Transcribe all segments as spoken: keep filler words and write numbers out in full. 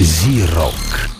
Зирок.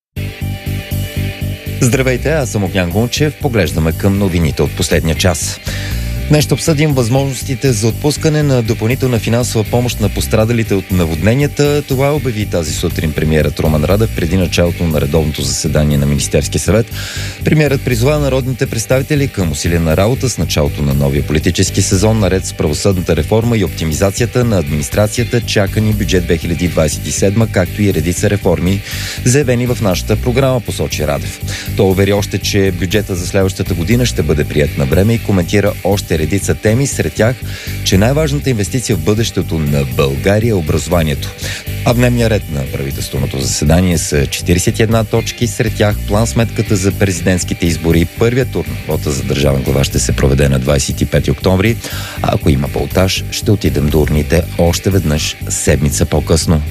Здравейте, аз съм Огнян Гунчев. Поглеждаме към новините от последния час. Днес ще обсъдим възможностите за отпускане на допълнителна финансова помощ на пострадалите от наводненията. Това обяви тази сутрин премиерът Румен Радев преди началото на редовното заседание на Министерския съвет. Премиерът призова народните представители към усилена работа с началото на новия политически сезон, наред с правосъдната реформа и оптимизацията на администрацията, чакани бюджет две хиляди двадесет и седма, както и редица реформи, заявени в нашата програма, посочи Радев. Той увери още, че бюджета за следващата година ще бъде приет на време и коментира още редица теми, сред тях, че най-важната инвестиция в бъдещето на България е образованието. А в дневния ред на правителственото заседание са четиридесет и една точки, сред тях план-сметката за президентските избори. Първият тур на вота за държавен глава ще се проведе на двадесет и пети октомври, а ако има болтаж, ще отидем до урните още веднъж седмица по-късно.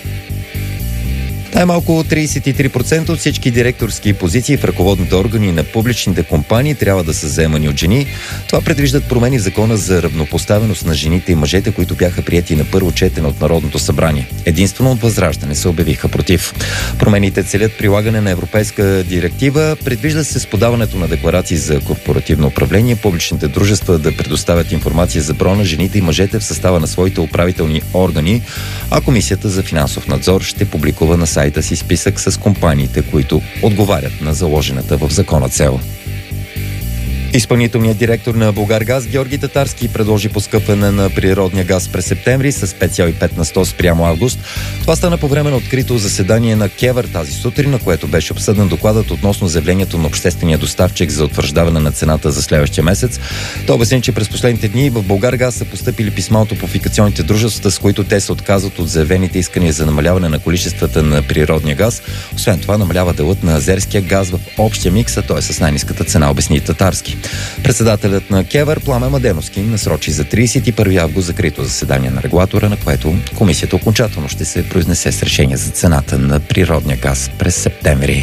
Най-малко тридесет и три процента от всички директорски позиции в ръководните органи на публичните компании трябва да са заемани от жени. Това предвиждат промени в закона за равнопоставеност на жените и мъжете, които бяха приети на първо четене от Народното събрание. Единствено от Възраждане се обявиха против. Промените целят прилагане на европейска директива. Предвижда се с подаването на декларации за корпоративно управление публичните дружества да предоставят информация за броя на жените и мъжете в състава на своите управителни органи, а Комисията за финансов надзор ще публикува на сайта си списък с компаниите, които отговарят на заложената в закона цел. Изпълнителният директор на Булгаргаз Георги Татарски предложи поскъпване на природния газ през септември с пет цяло и пет на сто спрямо август. Това стана по време на открито заседание на КЕВР тази сутрин, на което беше обсъден докладът относно заявлението на обществения доставчик за утвърждаване на цената за следващия месец. Той обясни, че през последните дни в Булгаргаз са постъпили писма от топлофикационните дружества, с които те се отказват от заявените искания за намаляване на количествата на природния газ. Освен това, намалява делът на азерския газ в общия микс, а той е с най-ниската цена, обясни Татарски. Председателят на КЕВР Пламен Младеновски насрочи за тридесет и първи август закрито заседание на регулатора, на което комисията окончателно ще се произнесе с решение за цената на природния газ през септември.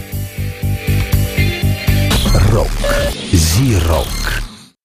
Рок. Зирок.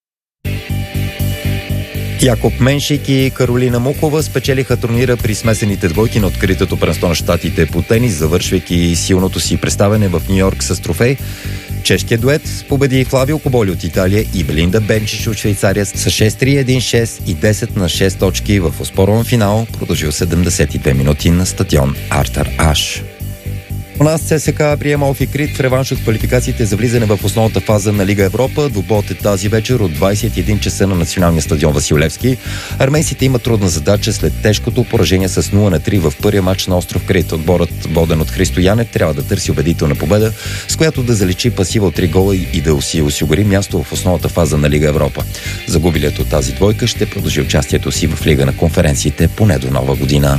Якоб Меншик и Каролина Мукова спечелиха турнира при смесените двойки на откритото първенство на щатите по тенис, завършвайки силното си представяне в Ню-Йорк с трофей. Чешкият дует победи Флавио Коболи от Италия и Белинда Бенчич от Швейцария с шест три, едно шест и десет на шест точки в оспорван финал, продължил седемдесет и две минути на стадион Артър Аш. У нас ЦСКА приема Офикрит в реванш от квалификациите за влизане в основната фаза на Лига Европа. Двубоят е тази вечер от двадесет и един часа на националния стадион Васил Левски. Армейците имат трудна задача след тежкото поражение с нула на три в първия матч на остров Крит. Отборът, воден от Христо Янев, трябва да търси убедителна победа, с която да заличи пасива от три гола и да си осигури място в основната фаза на Лига Европа. Загубилият от тази двойка ще продължи участието си в Лига на конференциите поне до нова година.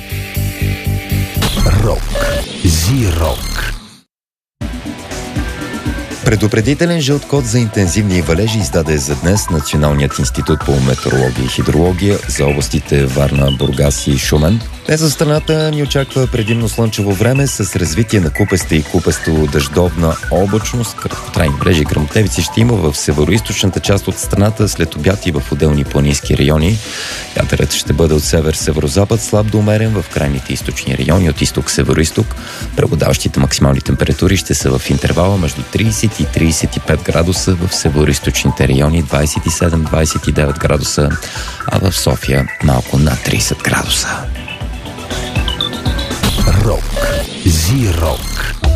Рок. Зирок. Предупредителен жълт код за интензивни валежи издаде за днес Националният институт по метеорология и хидрология за областите Варна, Бургас и Шумен. Днес за страната ни очаква предимно слънчево време с развитие на купеста и купесто-дъждовна облачност. Краткотрайни брежи и гръмотевици ще има в североизточната част от страната, след обяд и в отделни планински райони. Вятърът ще бъде от север-северозапад, слаб до умерен в крайните източни райони, от изток-североизток. Преобладаващите максимални температури ще са в интервала между тридесет и тридесет и пет градуса, в североизточните райони двадесет и седем до двадесет и девет градуса, а в София малко над тридесет градуса. Рок. Зирок.